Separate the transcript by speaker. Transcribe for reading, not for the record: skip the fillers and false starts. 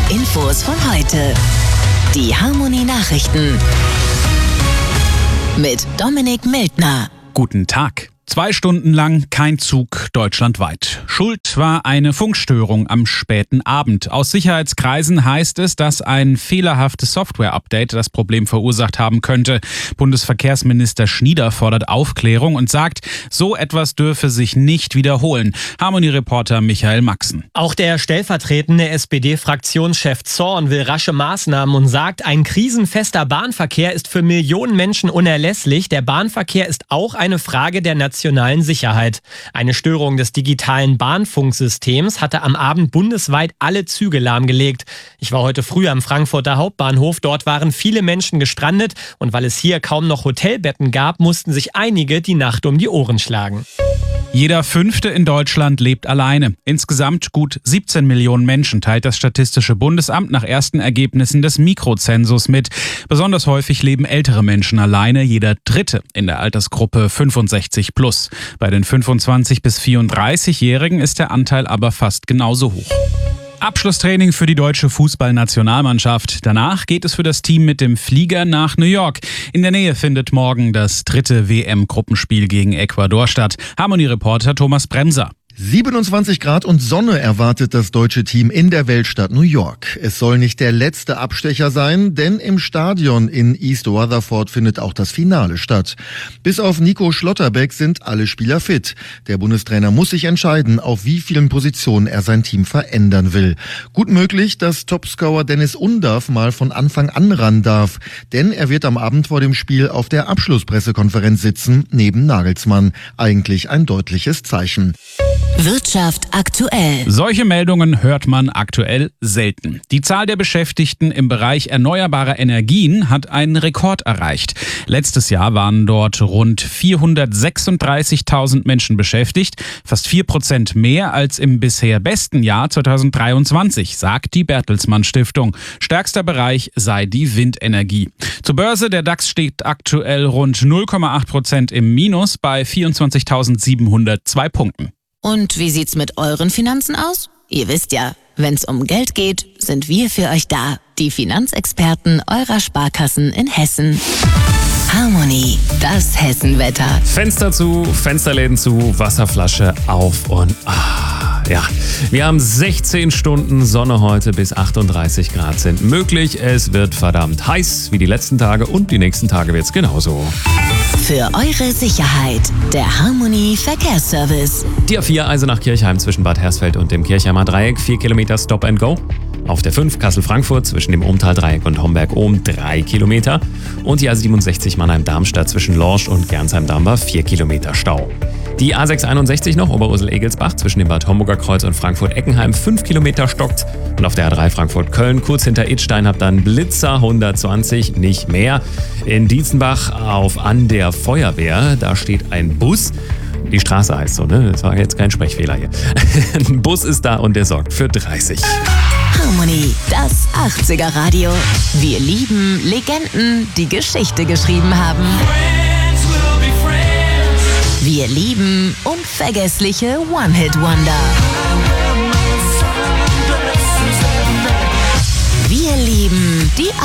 Speaker 1: Infos von heute. Die Harmonie-Nachrichten mit Dominik Mildner.
Speaker 2: Guten Tag. 2 Stunden lang kein Zug deutschlandweit. Schuld war eine Funkstörung am späten Abend. Aus Sicherheitskreisen heißt es, dass ein fehlerhaftes Software-Update das Problem verursacht haben könnte. Bundesverkehrsminister Schnieder fordert Aufklärung und sagt, so etwas dürfe sich nicht wiederholen. Harmonie-Reporter Michael Maxen.
Speaker 3: Auch der stellvertretende SPD-Fraktionschef Zorn will rasche Maßnahmen und sagt, ein krisenfester Bahnverkehr ist für Millionen Menschen unerlässlich. Der Bahnverkehr ist auch eine Frage der nationalen Sicherheit. Eine Störung des digitalen Bahnfunksystems hatte am Abend bundesweit alle Züge lahmgelegt. Ich war heute früh am Frankfurter Hauptbahnhof. Dort waren viele Menschen gestrandet und weil es hier kaum noch Hotelbetten gab, mussten sich einige die Nacht um die Ohren schlagen.
Speaker 2: Jeder 5. in Deutschland lebt alleine. Insgesamt gut 17 Millionen Menschen teilt das Statistische Bundesamt nach ersten Ergebnissen des Mikrozensus mit. Besonders häufig leben ältere Menschen alleine, jeder 3. in der Altersgruppe 65+. Bei den 25- bis 34-Jährigen ist der Anteil aber fast genauso hoch. Abschlusstraining für die deutsche Fußballnationalmannschaft. Danach geht es für das Team mit dem Flieger nach New York. In der Nähe findet morgen das 3. WM-Gruppenspiel gegen Ecuador statt. Harmonie-Reporter Thomas Bremser.
Speaker 4: 27 Grad und Sonne erwartet das deutsche Team in der Weltstadt New York. Es soll nicht der letzte Abstecher sein, denn im Stadion in East Rutherford findet auch das Finale statt. Bis auf Nico Schlotterbeck sind alle Spieler fit. Der Bundestrainer muss sich entscheiden, auf wie vielen Positionen er sein Team verändern will. Gut möglich, dass Topscorer Dennis Undav mal von Anfang an ran darf, denn er wird am Abend vor dem Spiel auf der Abschlusspressekonferenz sitzen, neben Nagelsmann. Eigentlich ein deutliches Zeichen.
Speaker 1: Wirtschaft aktuell.
Speaker 2: Solche Meldungen hört man aktuell selten. Die Zahl der Beschäftigten im Bereich erneuerbarer Energien hat einen Rekord erreicht. Letztes Jahr waren dort rund 436.000 Menschen beschäftigt, fast 4% mehr als im bisher besten Jahr 2023, sagt die Bertelsmann Stiftung. Stärkster Bereich sei die Windenergie. Zur Börse, der DAX steht aktuell rund 0,8% im Minus bei 24.702 Punkten.
Speaker 1: Und wie sieht's mit euren Finanzen aus? Ihr wisst ja, wenn's um Geld geht, sind wir für euch da. Die Finanzexperten eurer Sparkassen in Hessen. Harmonie, das Hessenwetter.
Speaker 5: Fenster zu, Fensterläden zu, Wasserflasche auf und ja, wir haben 16 Stunden Sonne heute, bis 38 Grad sind möglich. Es wird verdammt heiß wie die letzten Tage und die nächsten Tage wird's genauso.
Speaker 1: Für eure Sicherheit, der Harmonie Verkehrsservice.
Speaker 5: Die A4 Eisenach-Kirchheim zwischen Bad Hersfeld und dem Kirchheimer Dreieck, 4 Kilometer Stop and Go. Auf der 5 Kassel-Frankfurt zwischen dem Ohmtal-Dreieck und Homberg-Ohm 3 Kilometer. Und die A67 Mannheim-Darmstadt zwischen Lorsch und Gernsheim-Dambach 4 Kilometer Stau. Die A661 noch, Oberursel-Egelsbach zwischen dem Bad Homburger Kreuz und Frankfurt-Eckenheim 5 Kilometer stockt. Und auf der A3 Frankfurt-Köln kurz hinter Idstein habt dann Blitzer 120, nicht mehr. In Dietzenbach an der Feuerwehr, da steht ein Bus. Die Straße heißt so, ne? Das war jetzt kein Sprechfehler hier. Ein Bus ist da und der sorgt für 30.
Speaker 1: Harmonie, das 80er Radio. Wir lieben Legenden, die Geschichte geschrieben haben. Wir lieben unvergessliche One-Hit-Wonder. Wir lieben die